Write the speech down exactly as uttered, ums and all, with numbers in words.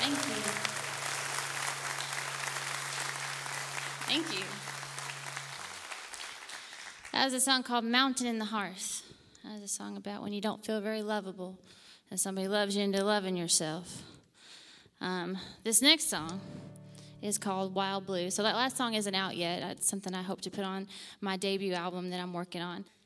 Thank you. Thank you. That was a song called Mountain in the Hearth. That was a song about when you don't feel very lovable and somebody loves you into loving yourself. Um, this next song is called Wild Blue. So that last song isn't out yet. That's something I hope to put on my debut album that I'm working on.